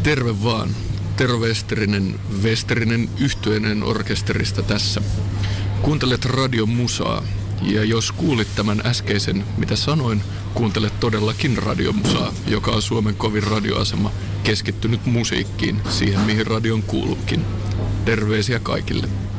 Terve vaan. Tero Westerinen yhtyeinen orkesterista tässä. Kuuntelet radiomusaa. Ja jos kuulit tämän äskeisen, mitä sanoin, kuuntelet todellakin radiomusaa, joka on Suomen kovin radioasema, keskittynyt musiikkiin, siihen mihin radion kuuluukin. Terveisiä kaikille.